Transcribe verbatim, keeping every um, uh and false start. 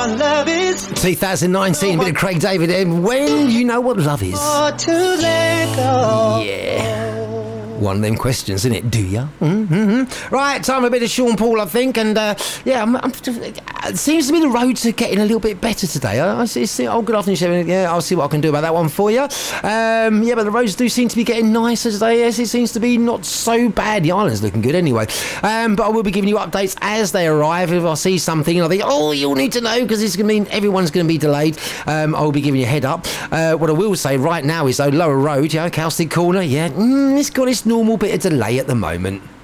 what love is. twenty nineteen, bit of Craig David. And when you know what love is. To let go. Yeah. One of them questions, isn't it? Do ya? Mm-hmm. Right, time for a bit of Sean Paul, I think. And uh, yeah, I'm, I'm, it seems to be the roads are getting a little bit better today. I, I see, see, oh, good afternoon, Shevin. Yeah, I'll see what I can do about that one for you. Um, yeah, but the roads do seem to be getting nicer today. Yes, it seems to be not so bad. The island's looking good anyway. Um, but I will be giving you updates as they arrive. If I see something and I think, oh, you'll need to know because it's going to mean everyone's going to be delayed, um, I will be giving you a head up. Uh, what I will say right now is, though, Lower Road, yeah, Cowstick Corner, yeah, mm, it's got its normal bit of delay at the moment.